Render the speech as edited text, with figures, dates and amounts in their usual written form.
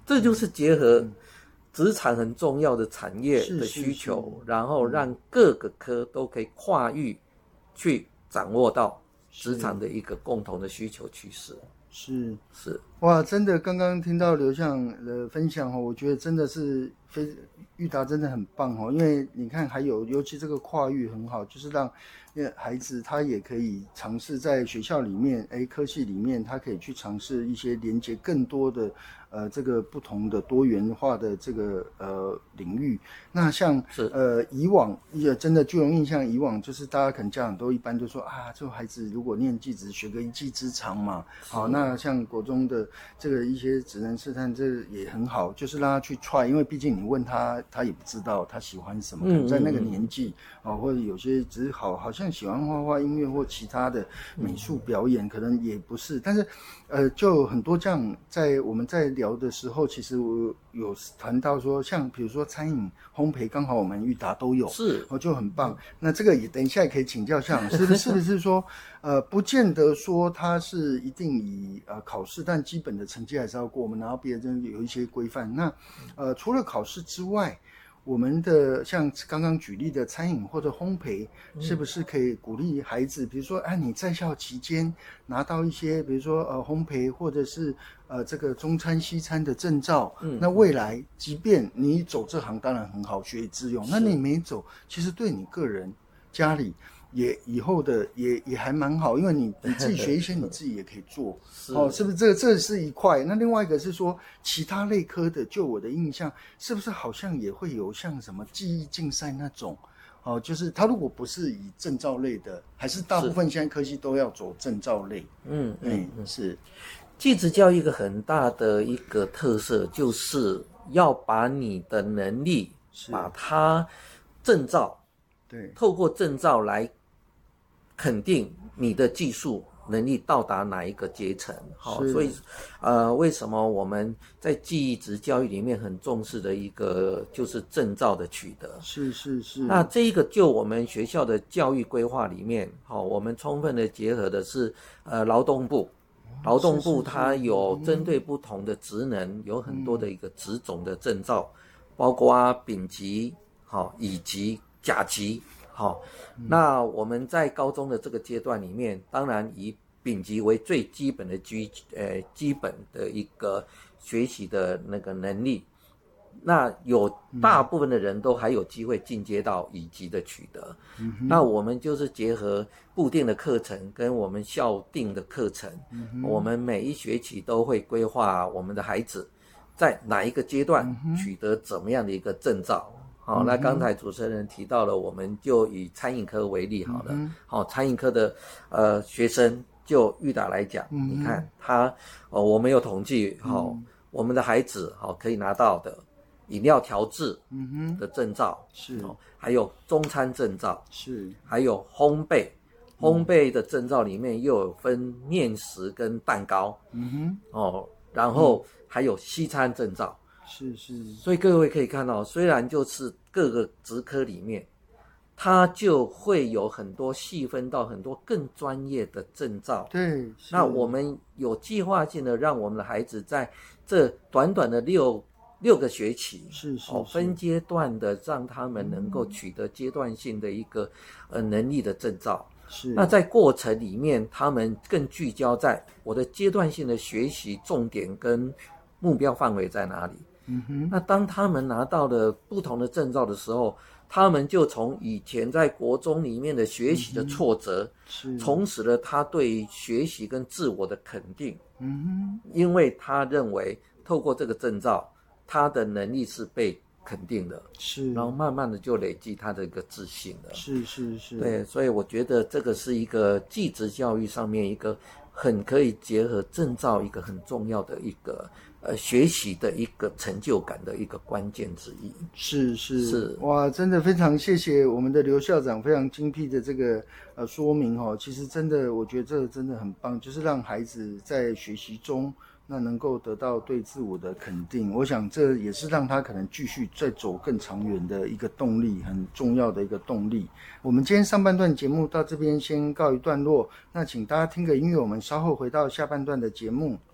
这就是结合职场很重要的产业的需求，然后让各个科都可以跨域去掌握到职场的一个共同的需求趋势。 是哇， 真的，刚刚听到刘向的分享我觉得真的是裕达真的很棒因为你看还有尤其这个跨域很好，就是让孩子他也可以尝试在学校里面科系里面他可以去尝试一些连接更多的这个不同的多元化的这个领域。那像以往也真的具有印象，以往就是大家可能家长都一般就说这个孩子如果念技职学个一技之长嘛，好，那像国中的这个一些职能试探这也很好，就是让他去 try， 因为毕竟你问他也不知道他喜欢什么，可能在那个年纪或者有些只是好像喜欢画画音乐或其他的美术表演可能也不是，但是就很多这样我们在聊的时候，其实我有谈到说像比如说餐饮烘焙刚好我们裕达都有，就很棒。那这个也等一下也可以请教向老师是不是说不见得说他是一定以考试，但基本的成绩还是要过，我们拿到毕业证有一些规范。那除了考试之外，我们的像刚刚举例的餐饮或者烘焙，是不是可以鼓励孩子，比如说你在校期间拿到一些比如说烘焙或者是这个中餐西餐的证照，那未来即便你走这行当然很好，学以致用，那你没走其实对你个人家里也以后的也还蛮好，因为你自己学一些你自己也可以做是不是这是一块。那另外一个是说其他类科的，就我的印象是不是好像也会有像什么技艺竞赛那种就是他如果不是以证照类的，还是大部分现在科系都要走证照类。是技职教育一个很大的一个特色，就是要把你的能力把它证照， 对， 透过证照来肯定你的技术能力到达哪一个阶层。所以为什么我们在技职教育里面很重视的一个就是证照的取得。 是那这一个就我们学校的教育规划里面我们充分的结合的是劳动部它有针对不同的职能有很多的一个职种的证照，包括丙级乙级甲级。那我们在高中的这个阶段里面，当然以丙级为最基本的基本的一个学习的那个能力，那有大部分的人都还有机会进阶到乙级的取得。那我们就是结合固定的课程跟我们校定的课程，我们每一学期都会规划我们的孩子在哪一个阶段取得怎么样的一个证照。那刚才主持人提到了，我们就以餐饮科为例好了。餐饮科的学生就裕达来讲，你看他我们有统计我们的孩子可以拿到的饮料调制的证照是还有中餐证照是还有烘焙的证照里面又有分面食跟蛋糕然后还有西餐证照是， 所以各位可以看到，虽然就是各个职科里面，它就会有很多细分到很多更专业的证照。 对， 那我们有计划性的让我们的孩子在这短短的六个学期，分阶段的让他们能够取得阶段性的一个能力的证照。那在过程里面，他们更聚焦在我的阶段性的学习重点跟目标范围在哪里。那当他们拿到了不同的证照的时候，他们就从以前在国中里面的学习的挫折，重拾了他对学习跟自我的肯定。因为他认为透过这个证照，他的能力是被肯定的，然后慢慢的就累积他的一个自信了。对，所以我觉得这个是一个技职教育上面一个很可以结合证照一个很重要的一个学习的一个成就感的一个关键之一。 是哇，真的非常谢谢我们的刘校长非常精辟的这个说明其实真的我觉得这个真的很棒，就是让孩子在学习中那能够得到对自我的肯定，我想这也是让他可能继续再走更长远的一个动力，很重要的一个动力。我们今天上半段节目到这边先告一段落，那请大家听个音乐，我们稍后回到下半段的节目。